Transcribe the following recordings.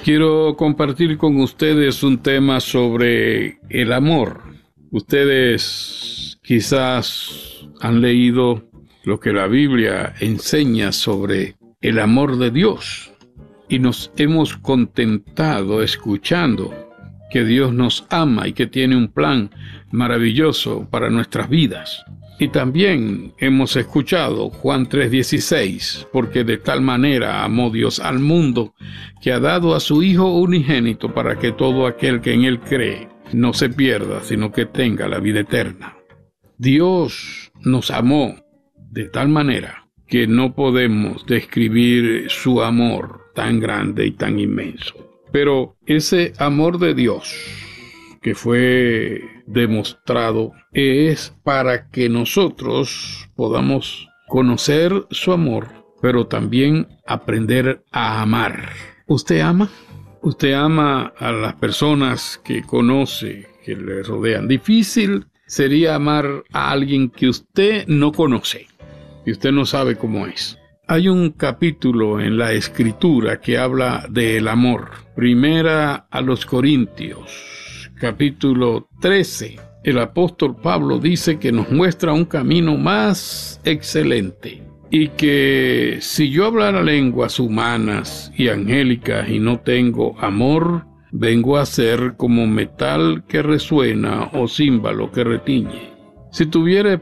Quiero compartir con ustedes un tema sobre el amor. Ustedes quizás han leído lo que la Biblia enseña sobre el amor de Dios y nos hemos contentado escuchando que Dios nos ama y que tiene un plan maravilloso para nuestras vidas. Y también hemos escuchado Juan 3:16, porque de tal manera amó Dios al mundo, que ha dado a su Hijo unigénito para que todo aquel que en Él cree no se pierda, sino que tenga la vida eterna. Dios nos amó de tal manera que no podemos describir su amor tan grande y tan inmenso. Pero ese amor de Dios que fue demostrado es para que nosotros podamos conocer su amor, pero también aprender a amar. ¿Usted ama? ¿Usted ama a las personas que conoce, que le rodean? Difícil sería amar a alguien que usted no conoce y usted no sabe cómo es. Hay un capítulo en la Escritura que habla del amor. Primera a los Corintios, capítulo 13. El apóstol Pablo dice que nos muestra un camino más excelente y que si yo hablara lenguas humanas y angélicas y no tengo amor, vengo a ser como metal que resuena o címbalo que retiñe. Si tuviera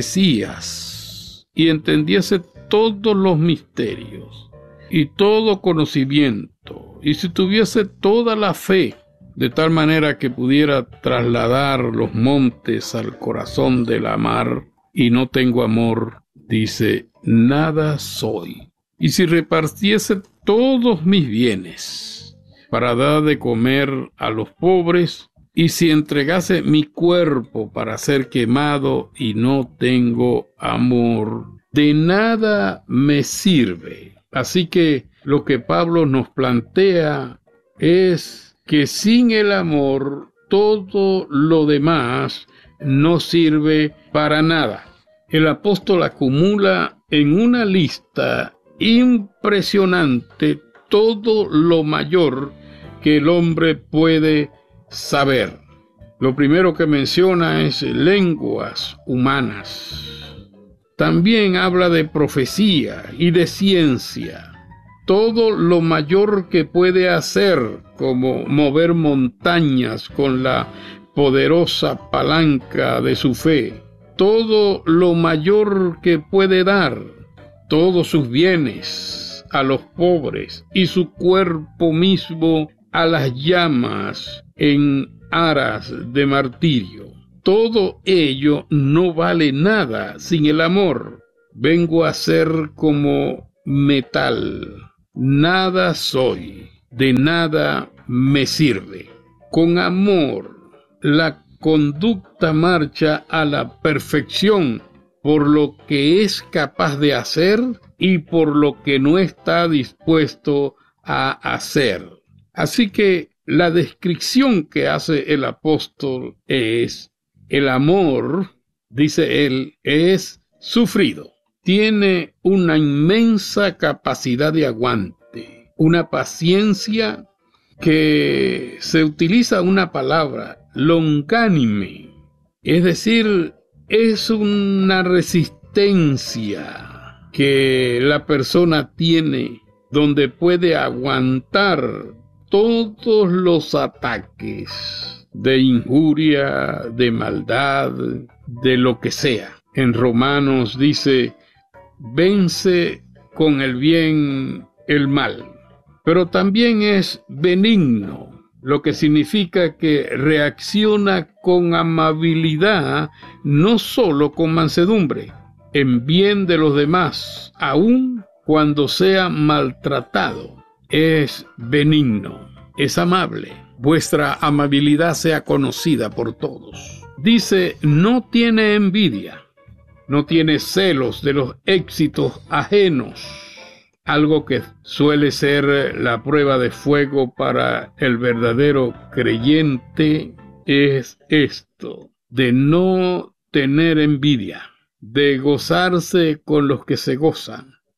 profecías y entendiese todos los misterios y todo conocimiento, y si tuviese toda la fe, de tal manera que pudiera trasladar los montes al corazón de la mar, y no tengo amor, dice, nada soy. Y si repartiese todos mis bienes para dar de comer a los pobres, y si entregase mi cuerpo para ser quemado y no tengo amor, de nada me sirve. Así que lo que Pablo nos plantea es que sin el amor todo lo demás no sirve para nada. El apóstol acumula en una lista impresionante todo lo mayor que el hombre puede saber. Lo primero que menciona es lenguas humanas. También habla de profecía y de ciencia. Todo lo mayor que puede hacer, como mover montañas con la poderosa palanca de su fe. Todo lo mayor que puede dar, todos sus bienes a los pobres y su cuerpo mismo a las llamas en aras de martirio. Todo ello no vale nada sin el amor. Vengo a ser como metal. Nada soy, de nada me sirve. Con amor, la conducta marcha a la perfección por lo que es capaz de hacer y por lo que no está dispuesto a hacer. Así que la descripción que hace el apóstol es: el amor, dice él, es sufrido. Tiene una inmensa capacidad de aguante, una paciencia que se utiliza una palabra, longánime, es decir, es una resistencia que la persona tiene donde puede aguantar todos los ataques de injuria, de maldad, de lo que sea. En Romanos dice: vence con el bien el mal. Pero también es benigno, lo que significa que reacciona con amabilidad, no solo con mansedumbre, en bien de los demás, aun cuando sea maltratado. Es benigno, es amable. Vuestra amabilidad sea conocida por todos. Dice, no tiene envidia, no tiene celos de los éxitos ajenos. Algo que suele ser la prueba de fuego para el verdadero creyente es esto, de no tener envidia, de gozarse con los que se gozan,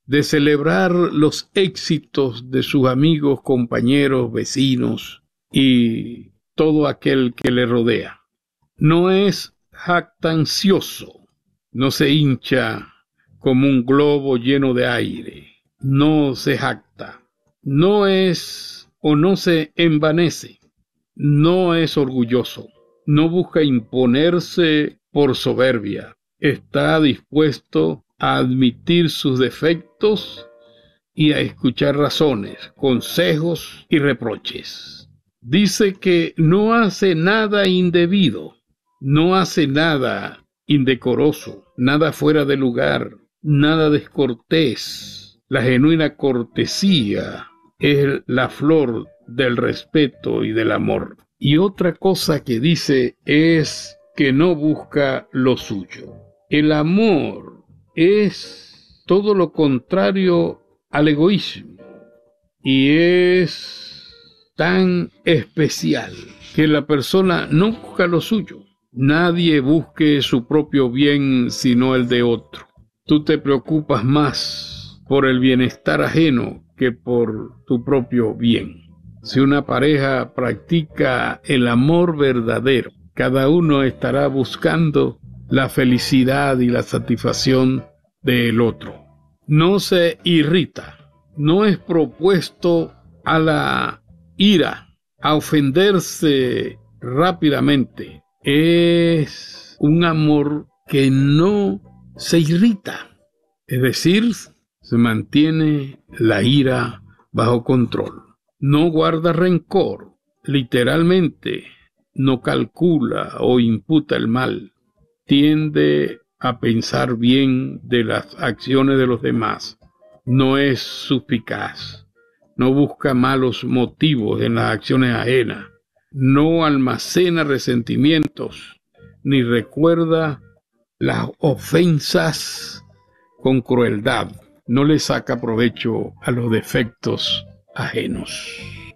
de celebrar los éxitos de sus amigos, compañeros, vecinos y todo aquel que le rodea. No es jactancioso, no se hincha como un globo lleno de aire, no se jacta, no es o no se envanece, no es orgulloso, no busca imponerse por soberbia, está dispuesto a admitir sus defectos y a escuchar razones, consejos y reproches. Dice que no hace nada indebido, no hace nada indecoroso, nada fuera de lugar, nada descortés. La genuina cortesía es la flor del respeto y del amor. Y otra cosa que dice es que no busca lo suyo. El amor es todo lo contrario al egoísmo y es tan especial que la persona no busca lo suyo. Nadie busque su propio bien sino el de otro. Tú te preocupas más por el bienestar ajeno que por tu propio bien. Si una pareja practica el amor verdadero, cada uno estará buscando la felicidad y la satisfacción del otro. No se irrita, no es propuesto a la ira, a ofenderse rápidamente. Es un amor que no se irrita, es decir, se mantiene la ira bajo control. No guarda rencor, literalmente, no calcula o imputa el mal. Tiende a pensar bien de las acciones de los demás. No es suspicaz. No busca malos motivos en las acciones ajenas. No almacena resentimientos, ni recuerda las ofensas con crueldad. No le saca provecho a los defectos ajenos.